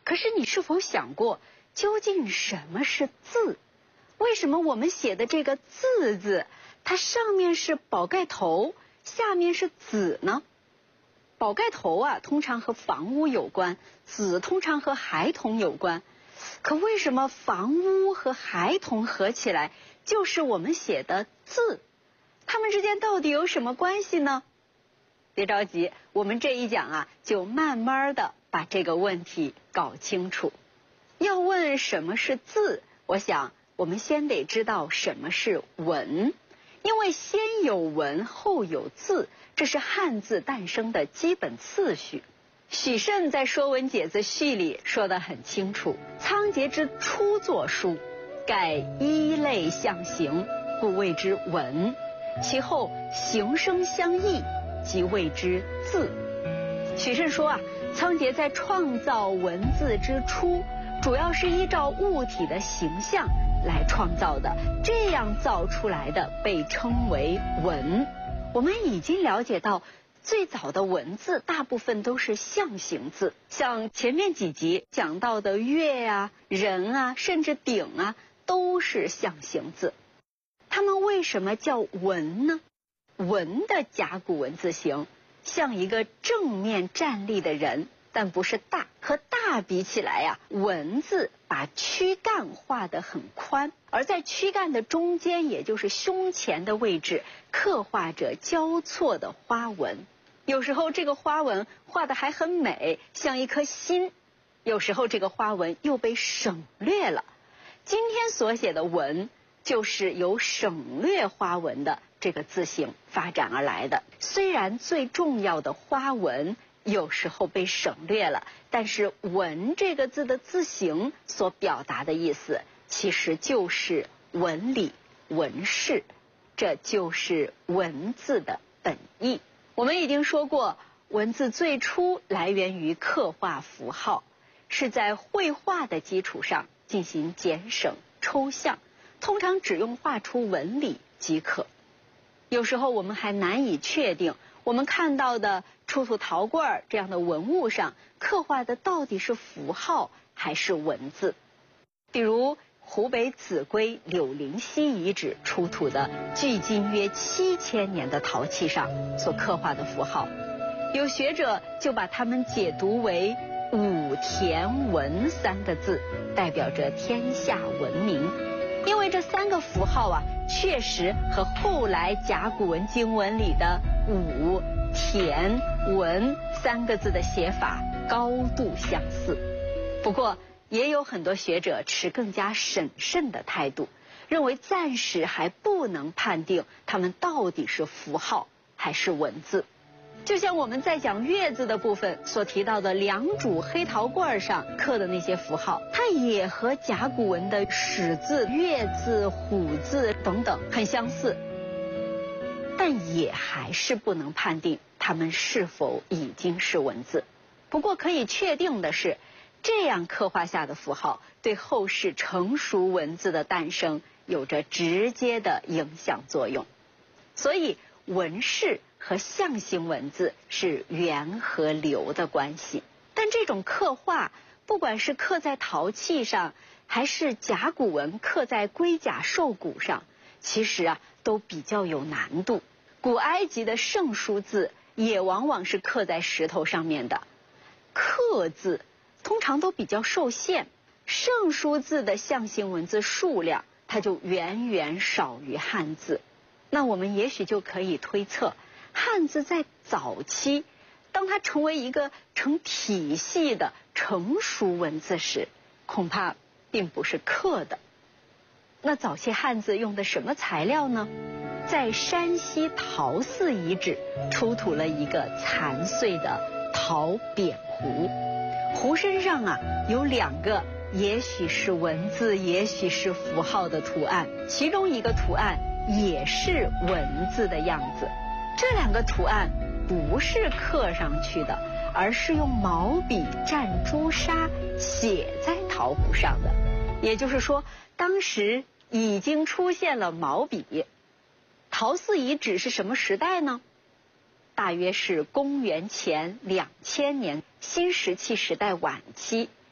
可是你是否想过，究竟什么是字？为什么我们写的这个字字，它上面是宝盖头，下面是子呢？宝盖头啊，通常和房屋有关，子通常和孩童有关。可为什么房屋和孩童合起来就是我们写的字？它们之间到底有什么关系呢？别着急，我们这一讲啊，就慢慢的把这个问题搞清楚。要问什么是字，我想我们先得知道什么是文，因为先有文后有字，这是汉字诞生的基本次序。许慎在《说文解字序》里说得很清楚：仓颉之初作书，盖一类象形，故谓之文。其后形声相异，即谓之字。许慎说啊，仓颉在创造文字之初，主要是依照物体的形象来创造的，这样造出来的被称为文。我们已经了解到，最早的文字大部分都是象形字，像前面几集讲到的月啊、人啊，甚至鼎啊，都是象形字。它们为什么叫文呢？文的甲骨文字形像一个正面站立的人，但不是大，和大比起来呀，文字把躯干画得很宽，而在躯干的中间，也就是胸前的位置，刻画着交错的花纹。有时候这个花纹画得还很美，像一颗心；有时候这个花纹又被省略了。今天所写的文，就是由省略花纹的这个字形发展而来的。虽然最重要的花纹有时候被省略了，但是文这个字的字形所表达的意思，其实就是文理文事，这就是文字的本意。我们已经说过，文字最初来源于刻画符号，是在绘画的基础上进行简省抽象，通常只用画出纹理即可。有时候我们还难以确定，我们看到的出土陶罐这样的文物上刻画的到底是符号还是文字。比如湖北秭归柳灵溪遗址出土的距今约7000年的陶器上所刻画的符号，有学者就把它们解读为武田文3个字，代表着天下文明。因为这3个符号啊，确实和后来甲骨文经文里的武、田、文3个字的写法高度相似。不过也有很多学者持更加审慎的态度，认为暂时还不能判定它们到底是符号还是文字。就像我们在讲月字的部分所提到的良渚黑陶罐上刻的那些符号，它也和甲骨文的始字、月字、虎字等等很相似，但也还是不能判定它们是否已经是文字。不过可以确定的是，这样刻画下的符号对后世成熟文字的诞生有着直接的影响作用。所以文饰和象形文字是源和流的关系。但这种刻画，不管是刻在陶器上，还是甲骨文刻在龟甲兽骨上，其实啊都比较有难度。古埃及的圣书字也往往是刻在石头上面的，刻字通常都比较受限，圣书字的象形文字数量它就远远少于汉字。那我们也许就可以推测，汉字在早期，当它成为一个成体系的成熟文字时，恐怕并不是刻的。那早期汉字用的什么材料呢？在山西陶寺遗址出土了一个残碎的陶扁壶，壶身上啊有2个也许是文字也许是符号的图案，其中一个图案也是文字的样子。这2个图案不是刻上去的，而是用毛笔蘸朱砂写在陶壶上的。也就是说，当时已经出现了毛笔。陶寺遗址是什么时代呢？大约是公元前2000年，新石器时代晚期。